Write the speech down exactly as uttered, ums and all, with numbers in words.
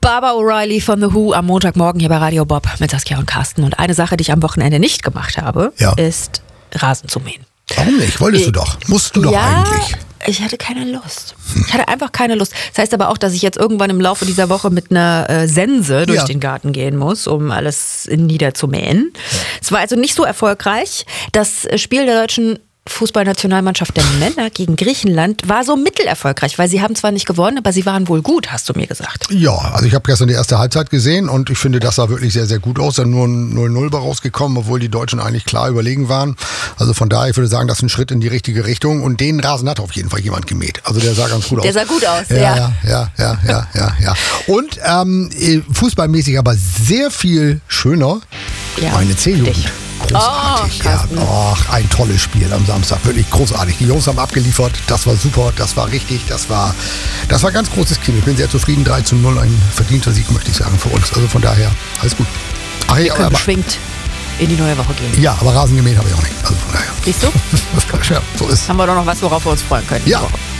Barbara O'Reilly von The Who am Montagmorgen hier bei Radio Bob mit Saskia und Carsten. Und eine Sache, die ich am Wochenende nicht gemacht habe, Ja. ist Rasen zu mähen. Warum nicht? Wolltest du doch. Musst du doch ja, eigentlich. Ich hatte keine Lust. Ich hatte einfach keine Lust. Das heißt aber auch, dass ich jetzt irgendwann im Laufe dieser Woche mit einer äh, Sense durch Ja. den Garten gehen muss, um alles niederzumähen. Es war also nicht so erfolgreich. Das Spiel der deutschen Fußballnationalmannschaft der Männer gegen Griechenland war so mittelerfolgreich, weil sie haben zwar nicht gewonnen, aber sie waren wohl gut, hast du mir gesagt. Ja, also ich habe gestern die erste Halbzeit gesehen und ich finde, das sah wirklich sehr, sehr gut aus. Da nur ein null null bei rausgekommen, obwohl die Deutschen eigentlich klar überlegen waren. Also von daher, ich würde sagen, das ist ein Schritt in die richtige Richtung und den Rasen hat auf jeden Fall jemand gemäht. Also der sah ganz gut aus. Der sah gut aus, ja. ja. Ja, ja, ja, ja, ja, ja. Und ähm, fußballmäßig aber sehr viel schöner, Ja, meine C-Jugend. dich. Großartig, Oh, ja. Carsten. Ach, ein tolles Spiel am Samstag, wirklich großartig. Die Jungs haben abgeliefert, das war super, das war richtig, das war, das war ganz großes Kino. Ich bin sehr zufrieden, drei zu null, ein verdienter Sieg, möchte ich sagen, für uns. Also von daher, alles gut. Ach, Wir ja, können aber, beschwingt in die neue Woche gehen. ja, aber Rasen gemäht habe ich auch nicht. Also von daher. Siehst du? Ja, so ist. Haben wir doch noch was, worauf wir uns freuen können. Ja, diese Woche.